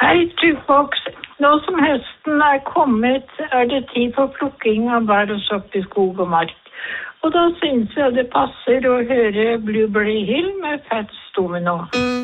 Hei, Jukebox. Nå som høsten kommet, det tid for plukking av bær og sopp i skog og mark. Og da synes jeg det passer å høre Blueberry Hill med Fats Domino.